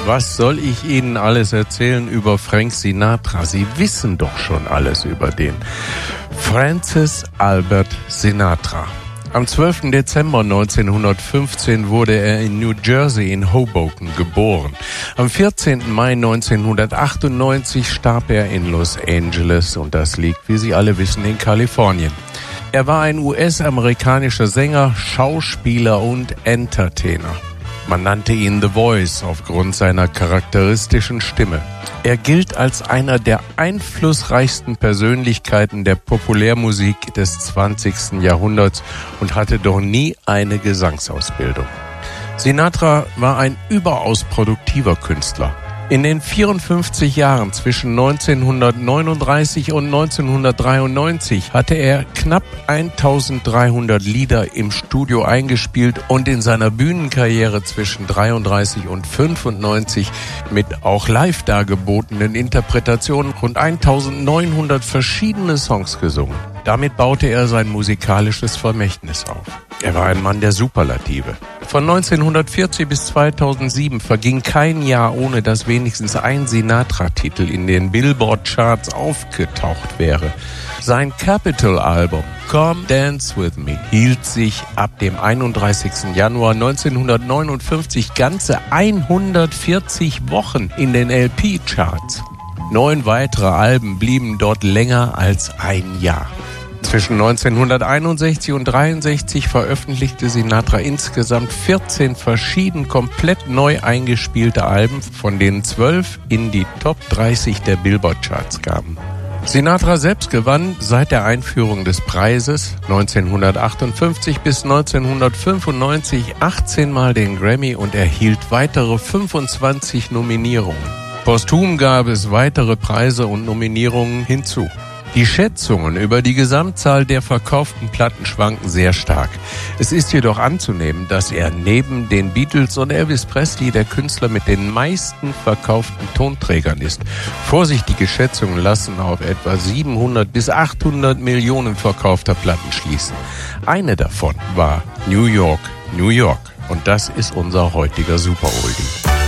Was soll ich Ihnen alles erzählen über Frank Sinatra? Sie wissen doch schon alles über den. Francis Albert Sinatra. Am 12. Dezember 1915 wurde er in New Jersey in Hoboken geboren. Am 14. Mai 1998 starb er in Los Angeles und das liegt, wie Sie alle wissen, in Kalifornien. Er war ein US-amerikanischer Sänger, Schauspieler und Entertainer. Man nannte ihn The Voice aufgrund seiner charakteristischen Stimme. Er gilt als einer der einflussreichsten Persönlichkeiten der Populärmusik des 20. Jahrhunderts und hatte doch nie eine Gesangsausbildung. Sinatra war ein überaus produktiver Künstler. In den 54 Jahren zwischen 1939 und 1993 hatte er knapp 1300 Lieder im Studio eingespielt und in seiner Bühnenkarriere zwischen 33 und 95 mit auch live dargebotenen Interpretationen rund 1900 verschiedene Songs gesungen. Damit baute er sein musikalisches Vermächtnis auf. Er war ein Mann der Superlative. Von 1940 bis 2007 verging kein Jahr, ohne dass wenigstens ein Sinatra-Titel in den Billboard-Charts aufgetaucht wäre. Sein Capitol-Album Come Dance With Me hielt sich ab dem 31. Januar 1959 ganze 140 Wochen in den LP-Charts. 9 weitere Alben blieben dort länger als ein Jahr. Zwischen 1961 und 1963 veröffentlichte Sinatra insgesamt 14 verschieden komplett neu eingespielte Alben, von denen 12 in die Top 30 der Billboard-Charts kamen. Sinatra selbst gewann seit der Einführung des Preises 1958 bis 1995 18 Mal den Grammy und erhielt weitere 25 Nominierungen. Posthum gab es weitere Preise und Nominierungen hinzu. Die Schätzungen über die Gesamtzahl der verkauften Platten schwanken sehr stark. Es ist jedoch anzunehmen, dass er neben den Beatles und Elvis Presley der Künstler mit den meisten verkauften Tonträgern ist. Vorsichtige Schätzungen lassen auf etwa 700 bis 800 Millionen verkaufter Platten schließen. Eine davon war New York, New York. Und das ist unser heutiger Super-Oldie.